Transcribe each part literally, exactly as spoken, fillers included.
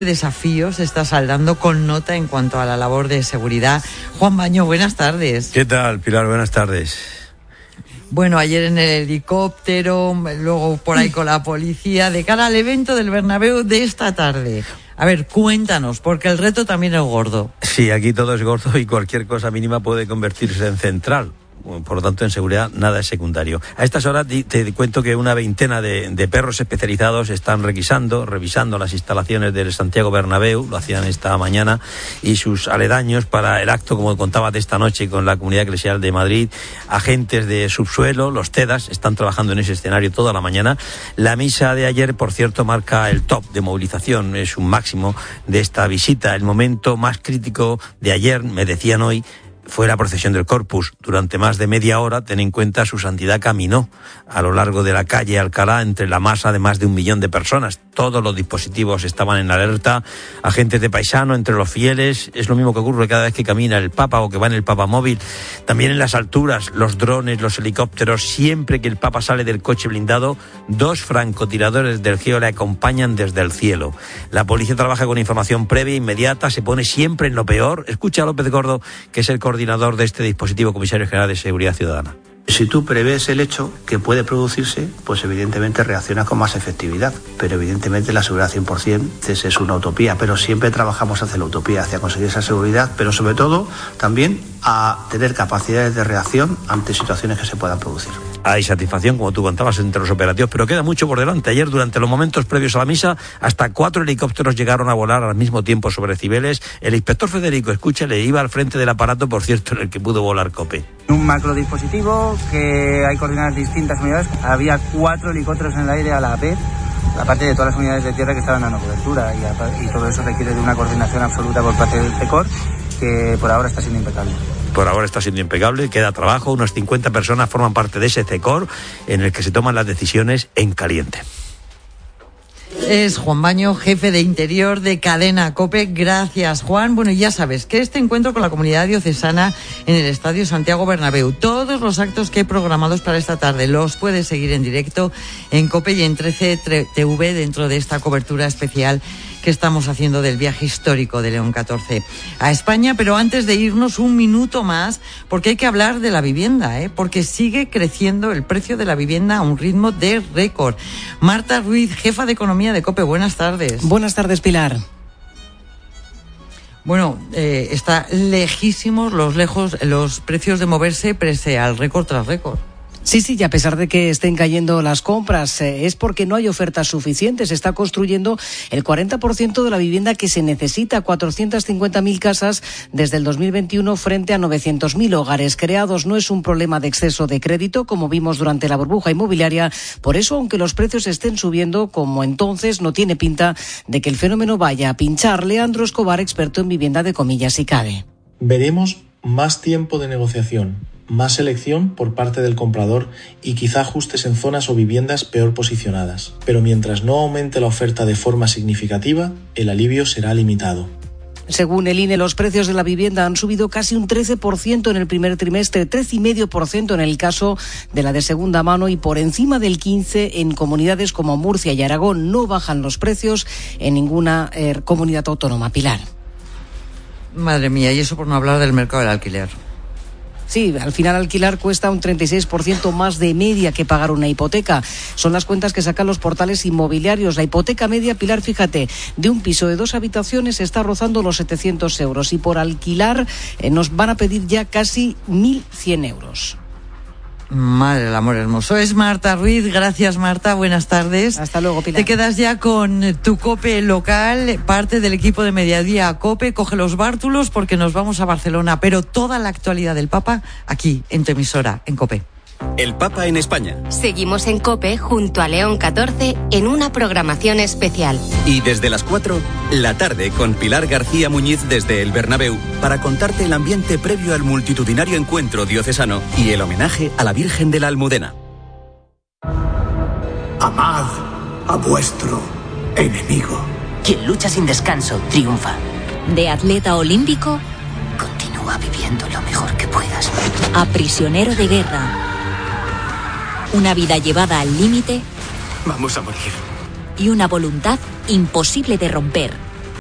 Desafío se está saldando con nota en cuanto a la labor de seguridad. Juan Baño, buenas tardes. ¿Qué tal, Pilar? Buenas tardes. Bueno, ayer en el helicóptero, luego por ahí con la policía, de cara al evento del Bernabéu de esta tarde. A ver, cuéntanos, porque el reto también es gordo. Sí, aquí todo es gordo y cualquier cosa mínima puede convertirse en central. Por lo tanto, en seguridad nada es secundario. A estas horas te cuento que una veintena de, de perros especializados están requisando, revisando las instalaciones del Santiago Bernabéu, lo hacían esta mañana, y sus aledaños para el acto, como contaba, de esta noche con la Comunidad Eclesial de Madrid. Agentes de subsuelo, los TEDAS, están trabajando en ese escenario toda la mañana. La misa de ayer, por cierto, marca el top de movilización, es un máximo de esta visita. El momento más crítico de ayer, me decían hoy, fue la procesión del Corpus. Durante más de media hora, ten en cuenta, su santidad caminó a lo largo de la calle Alcalá entre la masa de más de un millón de personas. Todos los dispositivos estaban en alerta, agentes de paisano entre los fieles. Es lo mismo que ocurre cada vez que camina el Papa o que va en el Papa móvil. También en las alturas, los drones, los helicópteros. Siempre que el Papa sale del coche blindado, dos francotiradores del Geo le acompañan desde el cielo. La policía trabaja con información previa, inmediata, se pone siempre en lo peor. Escucha a López Gordo, que es el coordinador de este dispositivo, comisario general de Seguridad Ciudadana. Si tú prevés el hecho que puede producirse, pues evidentemente reaccionas con más efectividad. Pero evidentemente la seguridad cien por ciento es una utopía, pero siempre trabajamos hacia la utopía, hacia conseguir esa seguridad, pero sobre todo también a tener capacidades de reacción ante situaciones que se puedan producir. Hay satisfacción, como tú contabas, entre los operativos, pero queda mucho por delante. Ayer, durante los momentos previos a la misa, hasta cuatro helicópteros llegaron a volar al mismo tiempo sobre Cibeles. El inspector Federico, escúchale, iba al frente del aparato, por cierto, en el que pudo volar COPE. Un macro dispositivo que hay coordenadas distintas unidades. Había cuatro helicópteros en el aire a la vez, aparte de todas las unidades de tierra que estaban dando cobertura, y, y todo eso requiere de una coordinación absoluta por parte del CECOR, que por ahora está siendo impecable. Por ahora está siendo impecable, queda trabajo. Unas cincuenta personas forman parte de ese CECOR en el que se toman las decisiones en caliente. Es Juan Baño, jefe de Interior de Cadena COPE. Gracias, Juan. Bueno, ya sabes que este encuentro con la comunidad diocesana en el Estadio Santiago Bernabéu, todos los actos que hay programados para esta tarde los puedes seguir en directo en COPE y en trece T V dentro de esta cobertura especial que estamos haciendo del viaje histórico de León catorce a España. Pero antes de irnos, un minuto más, porque hay que hablar de la vivienda, ¿eh? Porque sigue creciendo el precio de la vivienda a un ritmo de récord. Marta Ruiz, jefa de Economía de COPE, buenas tardes. Buenas tardes, Pilar. Bueno, eh, está lejísimos los lejos los precios de moverse pese al récord tras récord. Sí, sí, y a pesar de que estén cayendo las compras, eh, es porque no hay ofertas suficientes. Se está construyendo el cuarenta por ciento de la vivienda que se necesita, cuatrocientas cincuenta mil casas desde el dos mil veintiuno frente a novecientos mil hogares creados. No es un problema de exceso de crédito, como vimos durante la burbuja inmobiliaria. Por eso, aunque los precios estén subiendo, como entonces, no tiene pinta de que el fenómeno vaya a pinchar. Leandro Escobar, experto en vivienda de comillas y CADE. Veremos más tiempo de negociación, más selección por parte del comprador y quizá ajustes en zonas o viviendas peor posicionadas. Pero mientras no aumente la oferta de forma significativa, el alivio será limitado. Según el I N E, los precios de la vivienda han subido casi un trece por ciento en el primer trimestre, trece coma cinco por ciento en el caso de la de segunda mano y por encima del quince por ciento en comunidades como Murcia y Aragón. No bajan los precios en ninguna eh, comunidad autónoma. Pilar. Madre mía, y eso por no hablar del mercado del alquiler. Sí, al final alquilar cuesta un treinta y seis por ciento más de media que pagar una hipoteca. Son las cuentas que sacan los portales inmobiliarios. La hipoteca media, Pilar, fíjate, de un piso de dos habitaciones está rozando los setecientos euros y por alquilar eh, nos van a pedir ya casi mil cien euros. Madre del amor hermoso. Es Marta Ruiz. Gracias, Marta. Buenas tardes. Hasta luego, Pilar. Te quedas ya con tu COPE local, parte del equipo de Mediodía COPE. Coge los bártulos porque nos vamos a Barcelona, pero toda la actualidad del Papa aquí, en tu emisora, en COPE. El Papa en España. Seguimos en COPE junto a León catorce en una programación especial. Y desde las cuatro, la tarde con Pilar García Muñiz desde el Bernabéu para contarte el ambiente previo al multitudinario encuentro diocesano y el homenaje a la Virgen de la Almudena. Amad a vuestro enemigo. Quien lucha sin descanso triunfa. De atleta olímpico, continúa viviendo lo mejor que puedas. A prisionero de guerra. Una vida llevada al límite. Vamos a morir. Y una voluntad imposible de romper.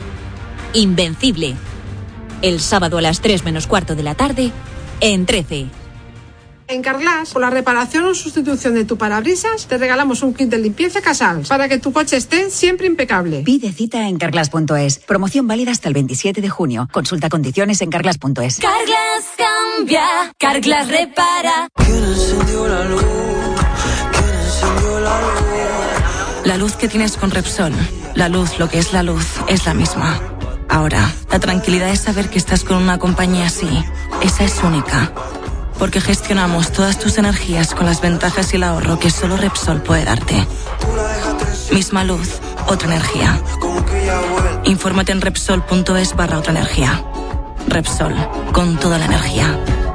Invencible. El sábado a las tres menos cuarto de la tarde, en trece. En Carglass, por la reparación o sustitución de tu parabrisas, te regalamos un kit de limpieza Casals para que tu coche esté siempre impecable. Pide cita en carglass punto es. Promoción válida hasta el veintisiete de junio. Consulta condiciones en carglass punto es. Carglass cambia, Carglass repara. ¿Quién encendió la luz? ¿Quién encendió la luz? La luz que tienes con Repsol, la luz, lo que es la luz, es la misma. Ahora, la tranquilidad es saber que estás con una compañía así. Esa es única. Porque gestionamos todas tus energías con las ventajas y el ahorro que solo Repsol puede darte. Misma luz, otra energía. Infórmate en Repsol punto es barra otra energía. Repsol, con toda la energía.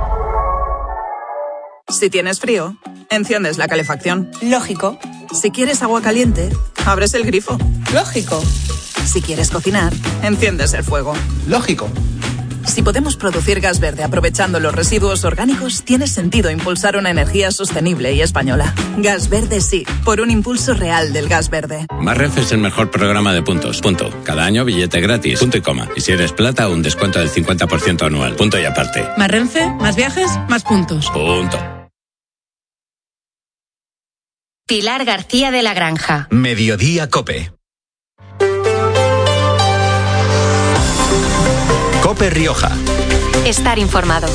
Si tienes frío, enciendes la calefacción. Lógico. Si quieres agua caliente, abres el grifo. Lógico. Si quieres cocinar, enciendes el fuego. Lógico. Si podemos producir gas verde aprovechando los residuos orgánicos, tiene sentido impulsar una energía sostenible y española. Gas Verde sí, por un impulso real del gas verde. Más Renfe es el mejor programa de puntos. Punto. Cada año billete gratis. Punto y coma. Y si eres plata, un descuento del cincuenta por ciento anual. Punto y aparte. Más Renfe, más viajes, más puntos. Punto. Pilar García de la Granja. Mediodía Cope. Cope Rioja. Estar informado.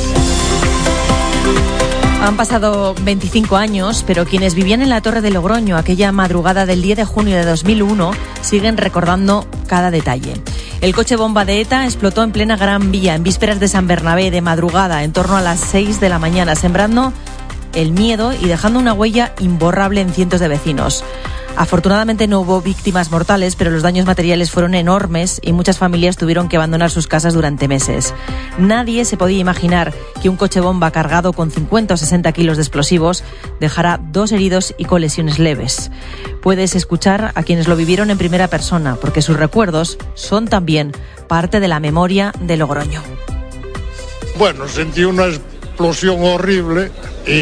Han pasado veinticinco años, pero quienes vivían en la Torre de Logroño aquella madrugada del diez de junio de dos mil uno siguen recordando cada detalle. El coche bomba de ETA explotó en plena Gran Vía en vísperas de San Bernabé, de madrugada, en torno a las seis de la mañana, sembrando el miedo y dejando una huella imborrable en cientos de vecinos. Afortunadamente no hubo víctimas mortales, pero los daños materiales fueron enormes y muchas familias tuvieron que abandonar sus casas durante meses. Nadie se podía imaginar que un coche bomba cargado con cincuenta o sesenta kilos de explosivos dejara dos heridos y con lesiones leves. Puedes escuchar a quienes lo vivieron en primera persona, porque sus recuerdos son también parte de la memoria de Logroño. Bueno, sentí una explosión horrible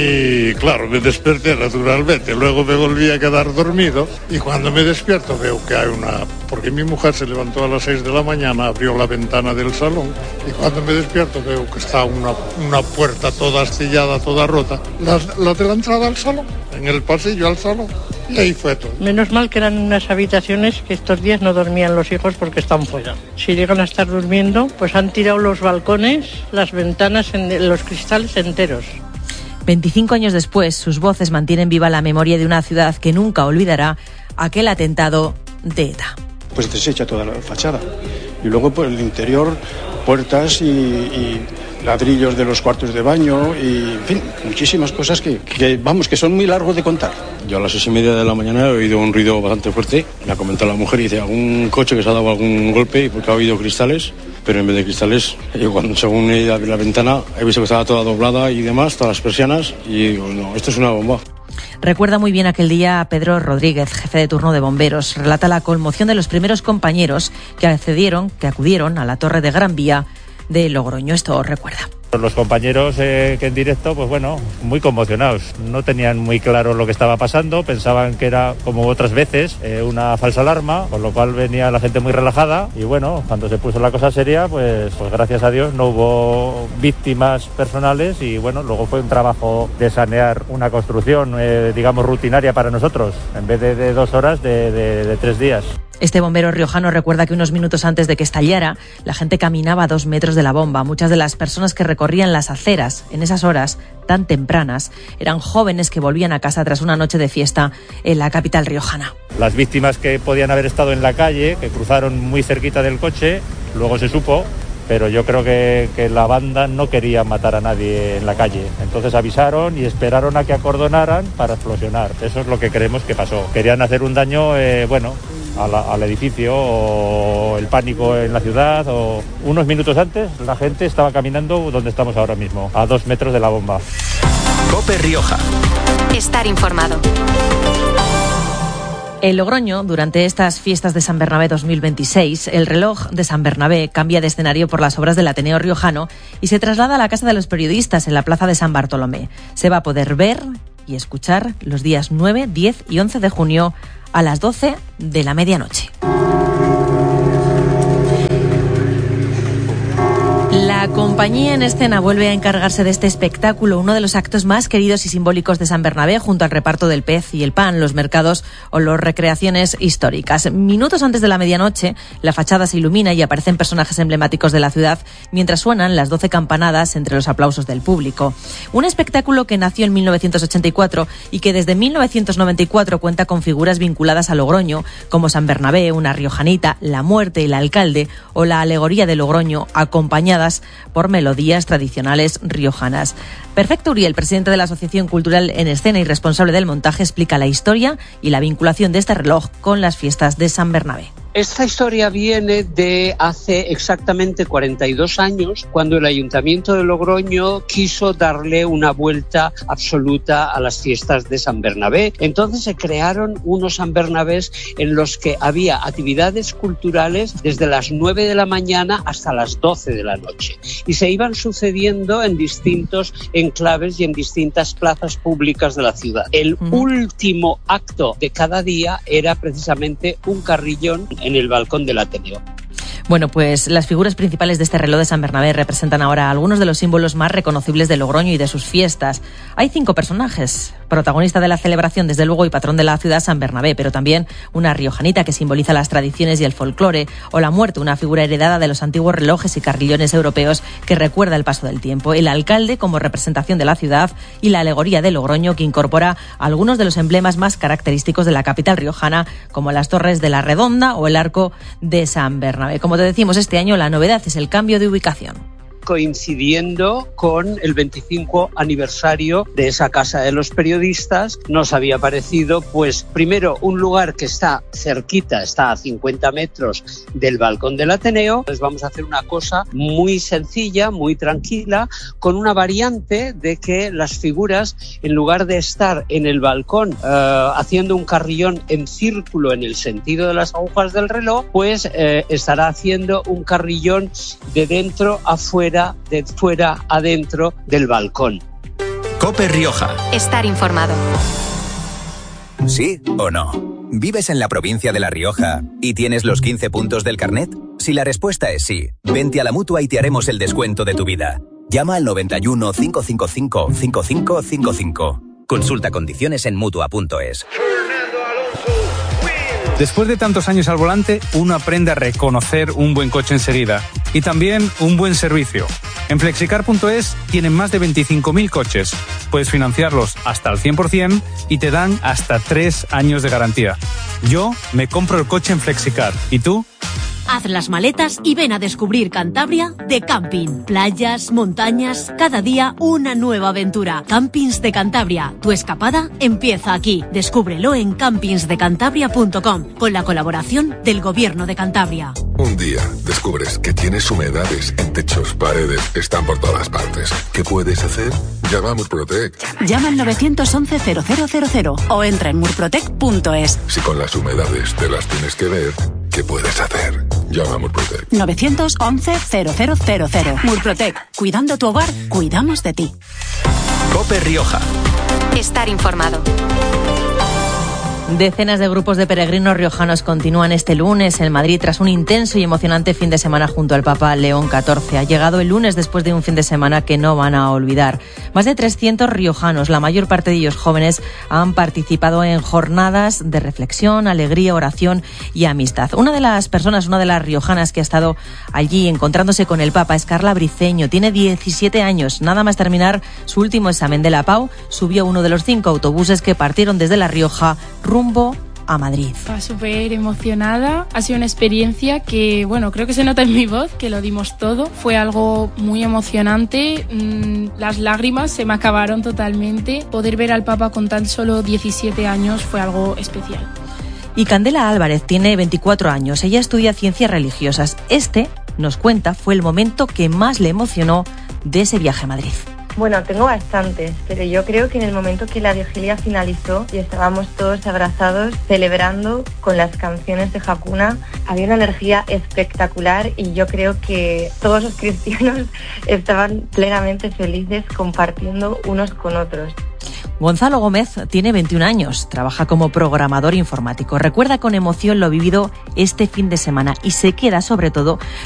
y claro, me desperté naturalmente, luego me volví a quedar dormido y cuando me despierto veo que hay una... porque mi mujer se levantó a las seis de la mañana, abrió la ventana del salón y cuando me despierto veo que está una, una puerta toda astillada, toda rota, la, la de la entrada al salón, en el pasillo al salón, y ahí fue todo. Menos mal que eran unas habitaciones que estos días no dormían los hijos porque están fuera. Si llegan a estar durmiendo, pues han tirado los balcones, las ventanas, en, los cristales enteros. veinticinco años después, sus voces mantienen viva la memoria de una ciudad que nunca olvidará aquel atentado de ETA. Pues desecha toda la fachada. Y luego por el interior, puertas y, y ladrillos de los cuartos de baño y, en fin, muchísimas cosas que, que, vamos, que son muy largos de contar. Yo a las seis y media de la mañana he oído un ruido bastante fuerte. Me ha comentado la mujer y dice, algún coche que se ha dado algún golpe y porque ha habido cristales. Pero en vez de cristales, yo cuando según he ido a la ventana he visto que estaba toda doblada y demás, todas las persianas, y digo, no, esto es una bomba. Recuerda muy bien aquel día a Pedro Rodríguez, jefe de turno de bomberos. Relata la conmoción de los primeros compañeros que accedieron, que acudieron a la Torre de Gran Vía de Logroño. Esto recuerda. Los compañeros eh, que en directo, pues bueno, muy conmocionados. No tenían muy claro lo que estaba pasando, pensaban que era, como otras veces, eh, una falsa alarma, con lo cual venía la gente muy relajada. Y bueno, cuando se puso la cosa seria, pues, pues gracias a Dios no hubo víctimas personales y bueno, luego fue un trabajo de sanear una construcción, eh, digamos, rutinaria para nosotros, en vez de, de dos horas, de, de, de tres días. Este bombero riojano recuerda que unos minutos antes de que estallara, la gente caminaba a dos metros de la bomba. Muchas de las personas que recorrían las aceras en esas horas tan tempranas eran jóvenes que volvían a casa tras una noche de fiesta en la capital riojana. Las víctimas que podían haber estado en la calle, que cruzaron muy cerquita del coche, luego se supo, pero yo creo que, que la banda no quería matar a nadie en la calle. Entonces avisaron y esperaron a que acordonaran para explosionar. Eso es lo que creemos que pasó. Querían hacer un daño, eh, bueno... Al, al edificio o el pánico en la ciudad o unos minutos antes la gente estaba caminando donde estamos ahora mismo, a dos metros de la bomba. Cope Rioja. Estar informado. En Logroño, durante estas fiestas de San Bernabé dos mil veintiséis, el reloj de San Bernabé cambia de escenario por las obras del Ateneo Riojano y se traslada a la Casa de los Periodistas en la Plaza de San Bartolomé. Se va a poder ver y escuchar los días nueve, diez y once de junio a las doce de la medianoche. Compañía en Escena vuelve a encargarse de este espectáculo, uno de los actos más queridos y simbólicos de San Bernabé, junto al reparto del pez y el pan, los mercados o las recreaciones históricas. Minutos antes de la medianoche, la fachada se ilumina y aparecen personajes emblemáticos de la ciudad, mientras suenan las doce campanadas entre los aplausos del público. Un espectáculo que nació en mil novecientos ochenta y cuatro y que desde mil novecientos noventa y cuatro cuenta con figuras vinculadas a Logroño, como San Bernabé, una riojanita, la muerte, el alcalde o la alegoría de Logroño, acompañadas por melodías tradicionales riojanas. Perfecto Uriel, presidente de la Asociación Cultural en Escena y responsable del montaje, explica la historia y la vinculación de este reloj con las fiestas de San Bernabé. Esta historia viene de hace exactamente cuarenta y dos años, cuando el Ayuntamiento de Logroño quiso darle una vuelta absoluta a las fiestas de San Bernabé. Entonces se crearon unos San Bernabés en los que había actividades culturales desde las nueve de la mañana hasta las doce de la noche. Y se iban sucediendo en distintos enclaves y en distintas plazas públicas de la ciudad. El uh-huh. último acto de cada día era precisamente un carrillón en el balcón del Ateneo. Bueno, pues las figuras principales de este reloj de San Bernabé representan ahora algunos de los símbolos más reconocibles de Logroño y de sus fiestas. Hay cinco personajes, protagonista de la celebración, desde luego, y patrón de la ciudad, San Bernabé, pero también una riojanita que simboliza las tradiciones y el folclore, o la muerte, una figura heredada de los antiguos relojes y carrillones europeos que recuerda el paso del tiempo, el alcalde como representación de la ciudad y la alegoría de Logroño, que incorpora algunos de los emblemas más característicos de la capital riojana, como las torres de la Redonda o el arco de San Bernabé. Como te decimos, este año la novedad es el cambio de ubicación. Coincidiendo con el veinticinco aniversario de esa Casa de los Periodistas, nos había parecido, pues, primero, un lugar que está cerquita, está a cincuenta metros del balcón del Ateneo. Pues vamos a hacer una cosa muy sencilla, muy tranquila, con una variante de que las figuras, en lugar de estar en el balcón eh, haciendo un carrillón en círculo en el sentido de las agujas del reloj, pues eh, estará haciendo un carrillón de dentro a fuera, de fuera adentro del balcón. COPE Rioja. Estar informado. ¿Sí o no? ¿Vives en la provincia de La Rioja y tienes los quince puntos del carnet? Si la respuesta es sí, vente a la Mutua y te haremos el descuento de tu vida. Llama al noventa y uno, cinco cinco cinco, cinco cinco cinco cinco. Consulta condiciones en Mutua punto es. Después de tantos años al volante, uno aprende a reconocer un buen coche enseguida y también un buen servicio. En flexicar punto es tienen más de veinticinco mil coches. Puedes financiarlos hasta al cien por ciento y te dan hasta tres años de garantía. Yo me compro el coche en Flexicar. ¿Y tú? Haz las maletas y ven a descubrir Cantabria de camping. Playas, montañas, cada día una nueva aventura. Campings de Cantabria. Tu escapada empieza aquí. Descúbrelo en campings de cantabria punto com con la colaboración del Gobierno de Cantabria. Un día descubres que tienes humedades en techos, paredes, están por todas partes. ¿Qué puedes hacer? Llama a Murprotec. Llama al nueve once cero cero cero cero o entra en murprotec punto es. Si con las humedades te las tienes que ver, ¿qué puedes hacer? Llama a Murprotec. nueve once cero cero cero cero. Murprotec. Cuidando tu hogar, cuidamos de ti. COPE Rioja. Estar informado. Decenas de grupos de peregrinos riojanos continúan este lunes en Madrid tras un intenso y emocionante fin de semana junto al Papa León catorce. Ha llegado el lunes después de un fin de semana que no van a olvidar. Más de trescientos riojanos, la mayor parte de ellos jóvenes, han participado en jornadas de reflexión, alegría, oración y amistad. Una de las personas, una de las riojanas que ha estado allí encontrándose con el Papa es Carla Briceño. Tiene diecisiete años. Nada más terminar su último examen de la PAU, subió uno de los cinco autobuses que partieron desde La Rioja rumbo a Madrid. Estaba súper emocionada, ha sido una experiencia que, bueno, creo que se nota en mi voz, que lo dimos todo, fue algo muy emocionante, las lágrimas se me acabaron totalmente, poder ver al Papa con tan solo diecisiete años fue algo especial. Y Candela Álvarez tiene veinticuatro años, ella estudia ciencias religiosas. Este, nos cuenta, fue el momento que más le emocionó de ese viaje a Madrid. Bueno, tengo bastantes, pero yo creo que en el momento que la vigilia finalizó y estábamos todos abrazados celebrando con las canciones de Hakuna, había una energía espectacular y yo creo que todos los cristianos estaban plenamente felices compartiendo unos con otros. Gonzalo Gómez tiene veintiún años, trabaja como programador informático. Recuerda con emoción lo vivido este fin de semana y se queda sobre todo